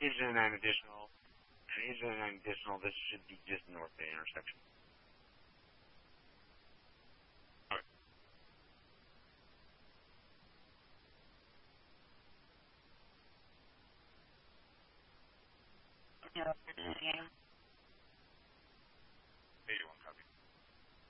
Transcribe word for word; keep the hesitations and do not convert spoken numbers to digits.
eighty-nine additional. At eighty-nine additional, this should be just north of the intersection. Yeah.